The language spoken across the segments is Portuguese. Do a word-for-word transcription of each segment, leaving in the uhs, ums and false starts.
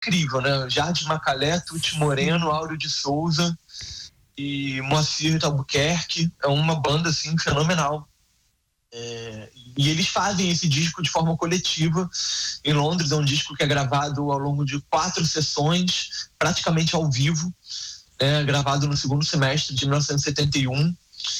incrível, né? Jardim Macalé, Tuti Moreno, Áureo de Souza e Moacir Albuquerque. É uma banda, assim, fenomenal. É, e eles fazem esse disco de forma coletiva em Londres. É um disco que é gravado ao longo de quatro sessões, praticamente ao vivo, né? Gravado no segundo semestre de mil novecentos e setenta e um.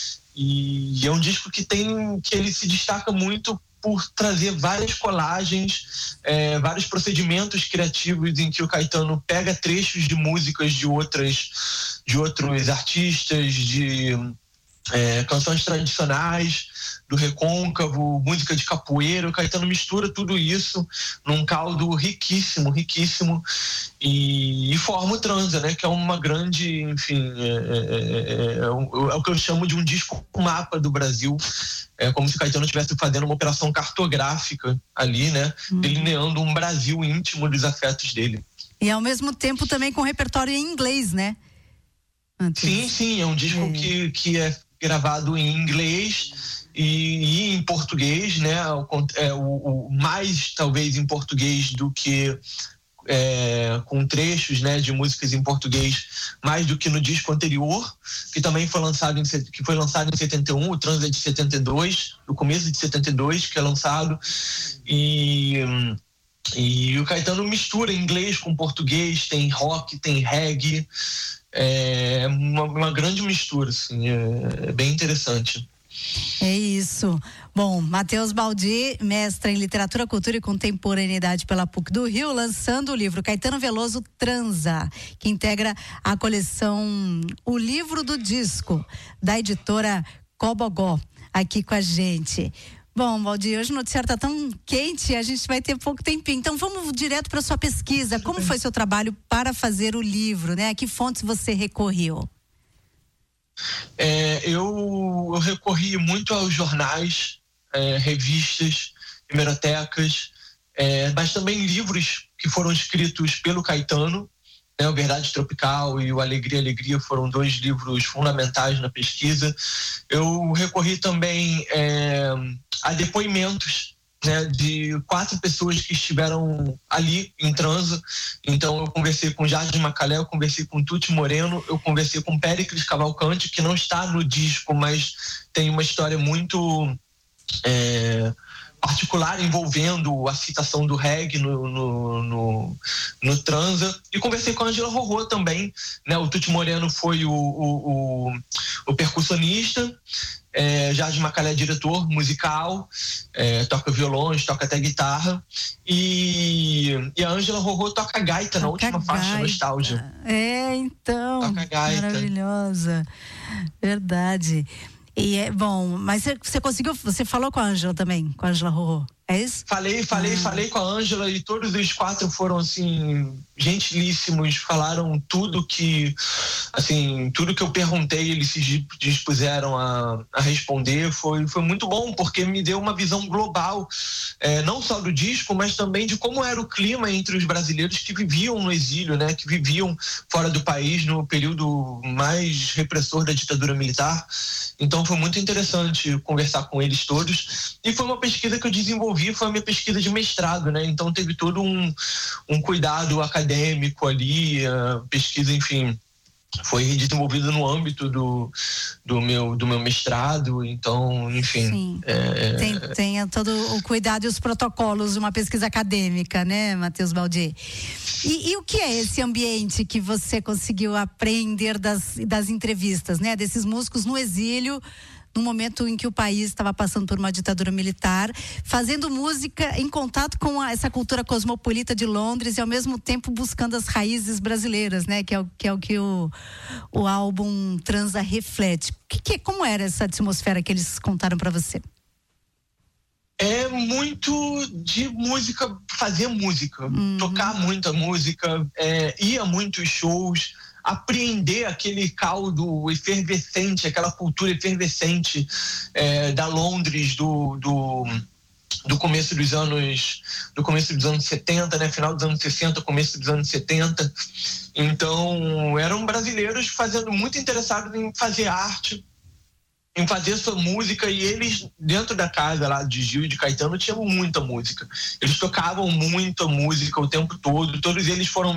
E é um disco que tem, que ele se destaca muito por trazer várias colagens, é, vários procedimentos criativos em que o Caetano pega trechos de músicas de outras, de outros artistas, de é, canções tradicionais do recôncavo, música de capoeira. O Caetano mistura tudo isso num caldo riquíssimo, riquíssimo e, e forma o Transa, né? Que é uma grande, enfim, é, é, é, é, o, é o que eu chamo de um disco mapa do Brasil. É como se o Caetano estivesse fazendo uma operação cartográfica ali, né? Hum. Delineando um Brasil íntimo dos afetos dele. E ao mesmo tempo também com repertório em inglês, né? Antes. Sim, sim, é um disco é. Que, que é gravado em inglês e, e em português, né? O, é, o, o mais talvez em português do que é, com trechos, né, de músicas em português, mais do que no disco anterior, que também foi lançado em, que foi lançado em setenta e um, o Transa de setenta e dois, no começo de setenta e dois que é lançado, e e o Caetano mistura inglês com português, tem rock, tem reggae, é uma, uma grande mistura, assim, é, é bem interessante. É isso. Bom, Matheus Baldi, mestre em Literatura, Cultura e Contemporaneidade pela P U C do Rio, lançando o livro Caetano Veloso Transa, que integra a coleção O Livro do Disco, da editora Cobogó, aqui com a gente. Bom, Baldi, hoje o noticiário está tão quente, a gente vai ter pouco tempinho. Então vamos direto para sua pesquisa. Como foi seu trabalho para fazer o livro, né? A que fontes você recorreu? É, eu, eu recorri muito aos jornais, é, revistas, hemerotecas, é, mas também livros que foram escritos pelo Caetano, né? O Verdade Tropical e o Alegria, Alegria foram dois livros fundamentais na pesquisa. Eu recorri também é, a depoimentos, né, de quatro pessoas que estiveram ali em Transa. Então eu conversei com Jardim Macalé, eu conversei com Tuti Moreno, eu conversei com Péricles Cavalcante, que não está no disco, mas tem uma história muito é, particular envolvendo a citação do reggae no, no, no, no Transa. E conversei com a Ângela Rorô também, né? O Tuti Moreno foi o, o, o, o percussionista, É, Jardim Macalé é diretor musical, é, toca violões, toca até guitarra, e, e a Ângela Rorô toca gaita toca na última gaita. Faixa, Nostalgia. É, então, toca gaita. Maravilhosa, verdade. E é bom, mas você, você conseguiu, você falou com a Ângela também, com a Ângela Rorô, é isso? Falei, falei, ah. falei com a Ângela e todos os quatro foram, assim, gentilíssimos, falaram tudo que, assim, tudo que eu perguntei, eles se dispuseram a, a responder. Foi, foi muito bom, porque me deu uma visão global, é, não só do disco, mas também de como era o clima entre os brasileiros que viviam no exílio, né, que viviam fora do país no período mais repressor da ditadura militar. Então foi muito interessante conversar com eles todos, e foi uma pesquisa que eu desenvolvi, foi a minha pesquisa de mestrado, né? Então teve todo um, um cuidado acadêmico ali, a pesquisa, enfim, foi desenvolvida no âmbito do, do, meu, do meu mestrado. Então, enfim. Sim. É, tem, tem todo o cuidado e os protocolos de uma pesquisa acadêmica, né, Matheus Baldi? E, e o que é esse ambiente que você conseguiu aprender das, das entrevistas, né? Desses músicos no exílio, no momento em que o país estava passando por uma ditadura militar, fazendo música em contato com a, essa cultura cosmopolita de Londres e ao mesmo tempo buscando as raízes brasileiras, né? Que é o que, é o, que o, o álbum Transa reflete. Que, que, como era essa atmosfera que eles contaram para você? É muito de música, fazer música, uhum. tocar muita música, é, ir a muitos shows, apreender aquele caldo efervescente, aquela cultura efervescente é, da Londres do, do, do começo dos anos do começo dos anos setenta, né? Final dos anos sessenta, começo dos anos setenta. Então eram brasileiros fazendo, muito interessados em fazer arte, em fazer sua música, e eles dentro da casa lá de Gil e de Caetano tinham muita música, eles tocavam muita música o tempo todo, todos eles foram